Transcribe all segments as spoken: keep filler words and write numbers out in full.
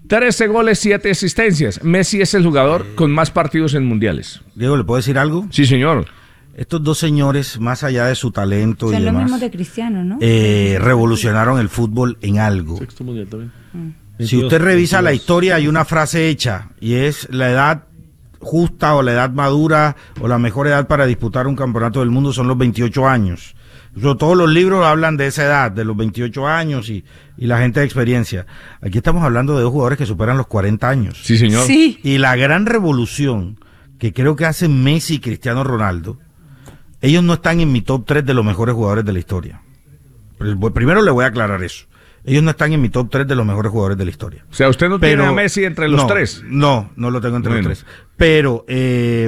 trece goles, siete asistencias. Messi es el jugador con más partidos en mundiales. Diego, ¿le puedo decir algo? Sí, señor. Estos dos señores, más allá de su talento Son y los demás, mismos de Cristiano, ¿no? eh, revolucionaron el fútbol en algo. Sexto mundial también. Si usted revisa la historia, hay una frase hecha, y es la edad justa o la edad madura o la mejor edad para disputar un campeonato del mundo son los veintiocho años. Eso, todos los libros hablan de esa edad, de los veintiocho años y, y la gente de experiencia. Aquí estamos hablando de dos jugadores que superan los cuarenta años. Sí, señor. Sí. Y la gran revolución que creo que hacen Messi y Cristiano Ronaldo, ellos no están en mi top tres de los mejores jugadores de la historia. Primero le voy a aclarar eso. Ellos no están en mi top tres de los mejores jugadores de la historia. O sea, usted no Pero, tiene a Messi entre los no, tres. No, no lo tengo entre Bueno. los tres. Pero eh,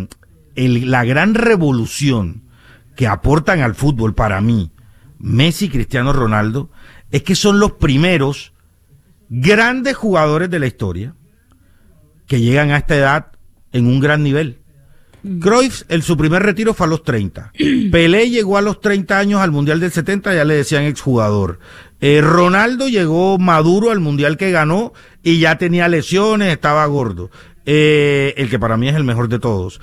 el, la gran revolución que aportan al fútbol para mí, Messi y Cristiano Ronaldo, es que son los primeros grandes jugadores de la historia que llegan a esta edad en un gran nivel. Cruyff, el, su primer retiro fue a los treinta. Pelé llegó a los treinta años al Mundial del setenta, ya le decían exjugador. Eh, Ronaldo llegó maduro al Mundial que ganó y ya tenía lesiones, estaba gordo. Eh, el que para mí es el mejor de todos.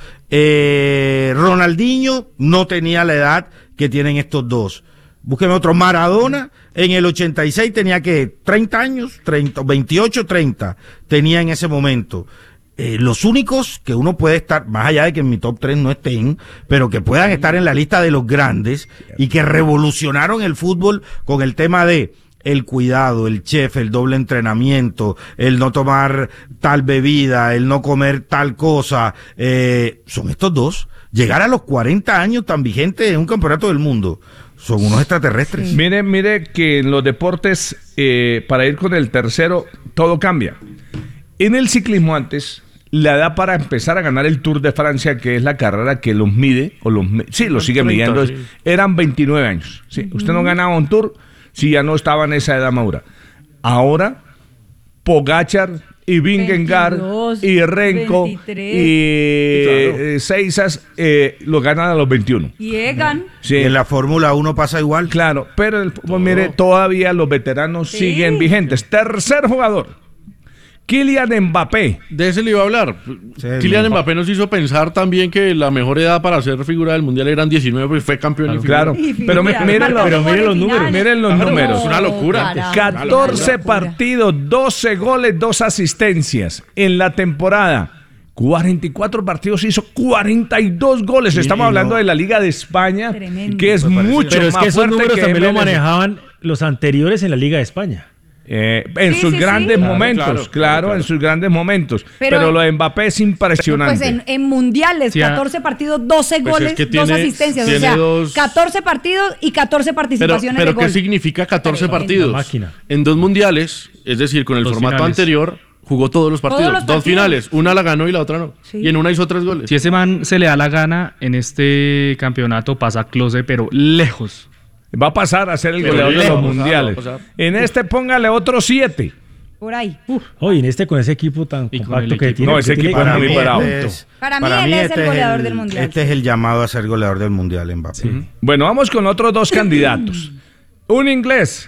Eh, Ronaldinho no tenía la edad que tienen estos dos. Búsqueme otro. Maradona en el ochenta y seis tenía que treinta años, treinta, veintiocho, treinta tenía en ese momento. Eh, los únicos que uno puede estar, más allá de que en mi top tres no estén, pero que puedan estar en la lista de los grandes y que revolucionaron el fútbol con el tema de el cuidado, el chef, el doble entrenamiento, el no tomar tal bebida, el no comer tal cosa, eh, son estos dos. Llegar a los cuarenta años tan vigentes en un campeonato del mundo, son unos extraterrestres. Sí. Mire, mire que en los deportes, eh, para ir con el tercero, todo cambia. En el ciclismo antes, la edad para empezar a ganar el Tour de Francia, que es la carrera que los mide, o los sí, los sigue midiendo, sí. Eran veintinueve años. Sí, uh-huh. Usted no ganaba un Tour si ya no estaba en esa edad madura. Ahora, Pogacar y Vingegaard y Renko veintitrés y claro. Seizas eh, lo ganan a los veintiuno. Y Egan. Sí. Y en la Fórmula uno pasa igual. Claro, pero el, pues, mire, todavía los veteranos sí. siguen vigentes. Tercer jugador. Kylian Mbappé. De ese le iba a hablar. Sí, Kylian Mbappé. Mbappé nos hizo pensar también que la mejor edad para ser figura del mundial eran diecinueve, porque fue campeón. Claro, claro. Pero miren los, los números. Miren los claro, números. Es una locura. catorce partidos, doce goles, dos asistencias en la temporada. cuarenta y cuatro partidos, hizo cuarenta y dos goles. Sí, Estamos hablando no. de la Liga de España, tremendo. Que es mucho Pero es más que esos fuerte números que también M L S. lo manejaban los anteriores en la Liga de España. Eh, en sí, sus sí, grandes sí. momentos, claro, claro, claro, claro, en sus grandes momentos. Pero, pero lo de Mbappé es impresionante. Pues en, en mundiales, sí, catorce partidos, doce pues goles, es que tiene, dos asistencias. O sea, dos... catorce partidos y catorce participaciones pero, pero de gol. ¿qué significa catorce partidos? Máquina. En dos mundiales, es decir, con el dos formato finales. Anterior, jugó todos los partidos. Todos los dos partidos. Finales, una la ganó y la otra no. Sí. Y en una hizo tres goles. Si ese man se le da la gana, en este campeonato pasa Klose, pero lejos. Va a pasar a ser el pero goleador de los mundiales. Pasar, en este póngale otros siete. Por ahí. Oye, en este con ese equipo tan y compacto que equipo. tiene. No, ese equipo para es muy bravo. Para, para mí él este es el goleador el, del mundial. Este es el llamado a ser goleador del mundial, Mbappé. Sí. Bueno, vamos con otros dos candidatos. Un inglés,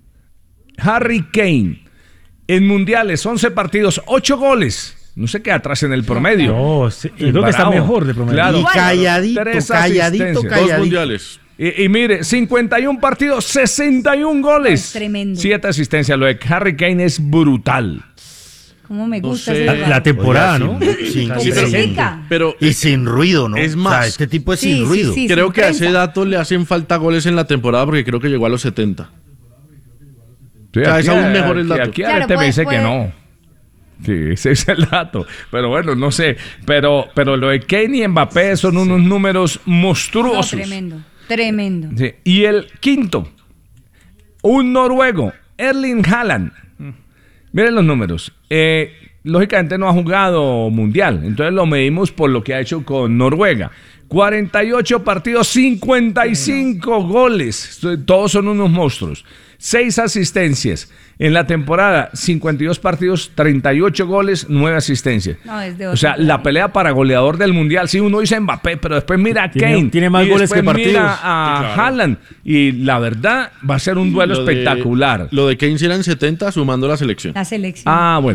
Harry Kane. En mundiales, once partidos, ocho goles. No se queda atrás en el promedio. No, sí, yo creo que está mejor de promedio. Claro. Y calladito, Tres calladito, calladito. Dos mundiales. Y, y mire, cincuenta y un partidos, sesenta y un goles. Es tremendo. Siete asistencias. Lo de Harry Kane es brutal. ¿Cómo me gusta no sé. ese la, la temporada, ¿no? Sin, sí, pero, pero, y sin ruido, ¿no? Es más. O sea, este tipo es sí, sin ruido. Sí, sí, creo sin que prensa. a ese dato le hacen falta goles en la temporada porque creo que llegó a los setenta. Sí, o sea, aquí, es aún mejor el dato. Aquí claro, Arete me puede, dice puede. que no. Sí, ese es el dato. Pero bueno, no sé. Pero, pero lo de Kane y Mbappé son unos sí. números monstruosos. No, tremendo, tremendo. Sí. Y el quinto, un noruego, Erling Haaland. Miren los números. Eh, lógicamente no ha jugado mundial. Entonces lo medimos por lo que ha hecho con Noruega. cuarenta y ocho partidos, cincuenta y cinco goles. Todos son unos monstruos. Seis asistencias. En la temporada, cincuenta y dos partidos, treinta y ocho goles, nueve asistencias. No, es de o sea, la pelea para goleador del mundial. Sí, uno dice Mbappé, pero después mira a Kane. Tiene, tiene más y goles que partidos. Mira a sí, claro. Haaland. Y la verdad, va a ser un duelo lo espectacular. De, lo de Kane eran setenta sumando la selección. La selección. Ah, bueno.